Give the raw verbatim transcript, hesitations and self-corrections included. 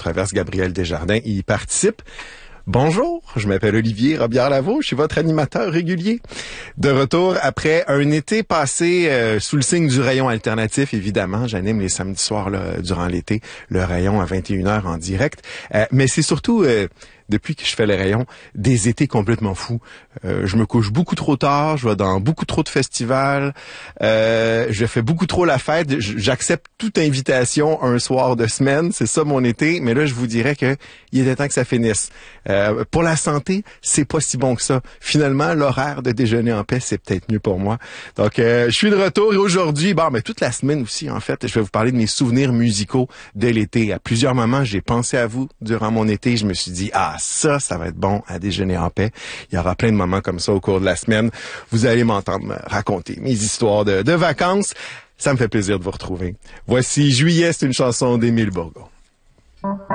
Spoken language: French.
controverse, Gabriel Desjardins, y participe. Bonjour, je m'appelle Olivier Robillard-Lavaux, je suis votre animateur régulier. De retour après un été passé euh, sous le signe du rayon alternatif, évidemment. J'anime les samedis soirs là, durant l'été, le rayon à vingt et une heures en direct. Euh, mais c'est surtout... Euh, depuis que je fais les rayons, des étés complètement fous. Euh, je me couche beaucoup trop tard, je vais dans beaucoup trop de festivals, euh, je fais beaucoup trop la fête, j'accepte toute invitation un soir de semaine, c'est ça mon été, mais là je vous dirais que il était temps que ça finisse. Euh, pour la santé, c'est pas si bon que ça. Finalement, l'horaire de déjeuner en paix, c'est peut-être mieux pour moi. Donc, euh, je suis de retour et aujourd'hui, bon, mais toute la semaine aussi, en fait, je vais vous parler de mes souvenirs musicaux de l'été. À plusieurs moments, j'ai pensé à vous durant mon été, je me suis dit, ah, ça, ça va être bon à déjeuner en paix. Il y aura plein de moments comme ça au cours de la semaine. Vous allez m'entendre me raconter mes histoires de, de vacances. Ça me fait plaisir de vous retrouver. Voici Juillet, c'est une chanson d'Émile Bourgault.